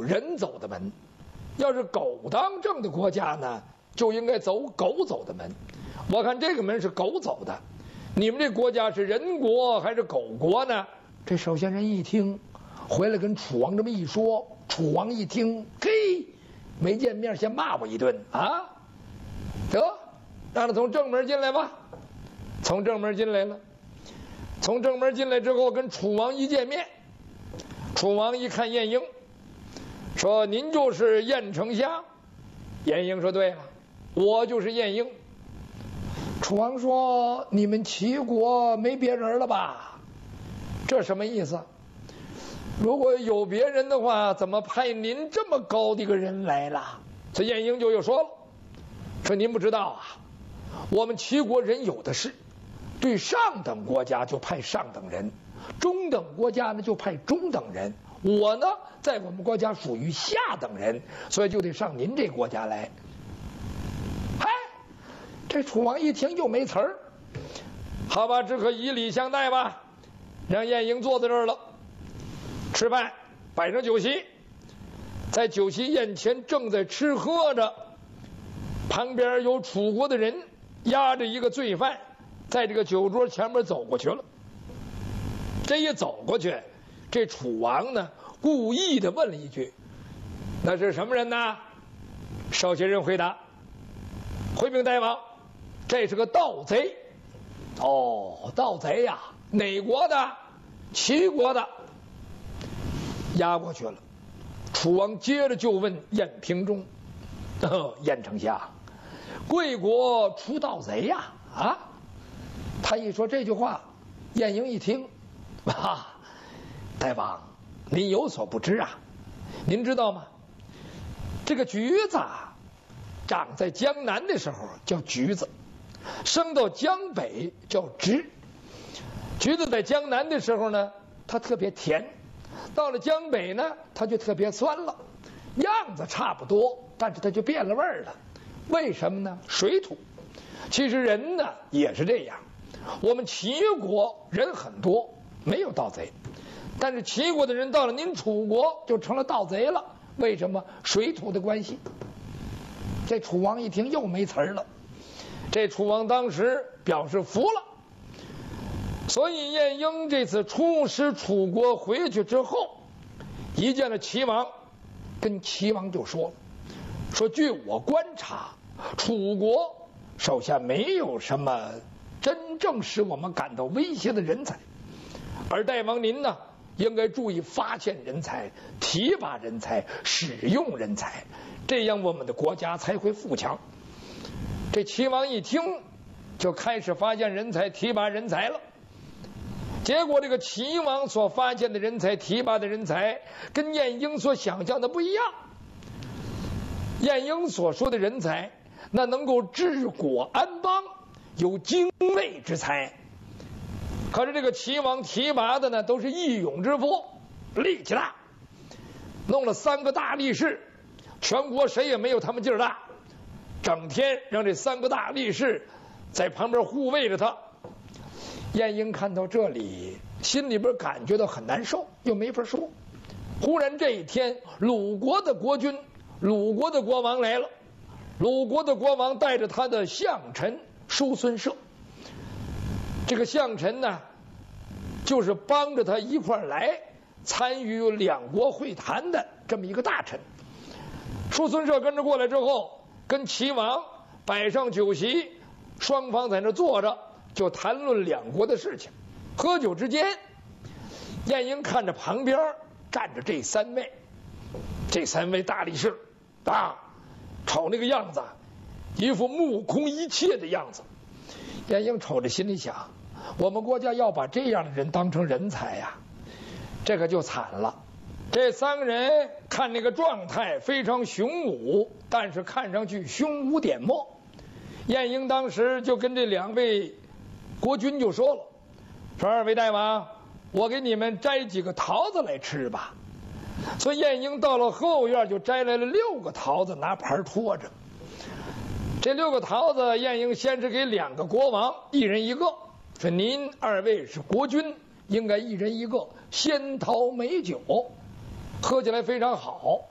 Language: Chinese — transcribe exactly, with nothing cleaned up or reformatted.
人走的门。要是狗当政的国家呢，就应该走狗走的门。我看这个门是狗走的，你们这国家是人国还是狗国呢？这首先人一听，回来跟楚王这么一说，楚王一听，嘿，没见面先骂我一顿啊！得，让他从正门进来吧。从正门进来了，从正门进来之后，跟楚王一见面，楚王一看晏婴，说：“您就是晏丞相？”晏婴说：“对了，我就是晏婴。”楚王说：“你们齐国没别人了吧？这什么意思？如果有别人的话，怎么派您这么高的一个人来了？”这晏婴就又说了：“说您不知道啊，我们齐国人有的是，对上等国家就派上等人，中等国家呢就派中等人。我呢，在我们国家属于下等人，所以就得上您这国家来。”嗨，这楚王一听又没词儿，好吧，只可以礼相待吧，让晏婴坐在这儿了，吃饭，摆上酒席，在酒席宴前正在吃喝着，旁边有楚国的人押着一个罪犯，在这个酒桌前面走过去了。这一走过去，这楚王呢故意的问了一句：“那是什么人呢？”少先人回答：“回禀大王，这是个盗贼。”哦，盗贼呀，哪国的？齐国的。押过去了。楚王接着就问晏平中：“哦，晏丞相，贵国出盗贼呀？”啊，他一说这句话，晏婴一听，啊，大王，您有所不知啊，您知道吗？这个橘子长在江南的时候叫橘子，升到江北叫枳。橘子在江南的时候呢，它特别甜，到了江北呢，它就特别酸了，样子差不多，但是它就变了味儿了。为什么呢？水土。其实人呢也是这样，我们齐国人很多，没有盗贼，但是齐国的人到了您楚国就成了盗贼了。为什么？水土的关系。这楚王一听又没词儿了，这楚王当时表示服了。所以晏婴这次出使楚国回去之后，一见了齐王，跟齐王就说了，说据我观察，楚国首先没有什么真正使我们感到威胁的人才，而大王您呢，应该注意发现人才、提拔人才、使用人才，这样我们的国家才会富强。这齐王一听，就开始发现人才、提拔人才了。结果这个齐王所发现的人才、提拔的人才，跟晏婴所想象的不一样。晏婴所说的人才，那能够治国安邦，有精卫之才。可是这个齐王提拔的呢，都是义勇之夫，力气大，弄了三个大力士，全国谁也没有他们劲儿大，整天让这三个大力士在旁边护卫着他。晏婴看到这里，心里边感觉到很难受，又没法说。忽然这一天，鲁国的国君，鲁国的国王来了。鲁国的国王带着他的相臣叔孙涉，这个相臣呢，就是帮着他一块儿来参与两国会谈的这么一个大臣。叔孙涉跟着过来之后，跟齐王摆上酒席，双方在那坐着，就谈论两国的事情。喝酒之间，晏婴看着旁边站着这三位，这三位大力士啊，瞅那个样子，一副目空一切的样子。晏婴瞅着心里想，我们国家要把这样的人当成人才呀、啊，这可就惨了。这三个人看那个状态非常雄武，但是看上去胸无点墨。晏婴当时就跟这两位国君就说了，说二位大王，我给你们摘几个桃子来吃吧。所以晏婴到了后院就摘来了六个桃子，拿盘托着。这六个桃子，晏婴先是给两个国王一人一个，说您二位是国君，应该一人一个仙桃美酒，喝起来非常好。